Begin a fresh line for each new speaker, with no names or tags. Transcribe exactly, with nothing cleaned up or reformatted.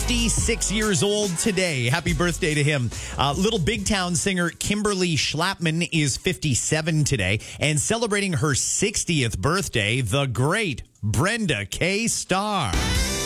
fifty-six years old today. Happy birthday to him. Uh, Little Big Town singer Kimberly Schlapman is fifty-seven today. And celebrating her sixtieth birthday, the great Brenda K. Starr.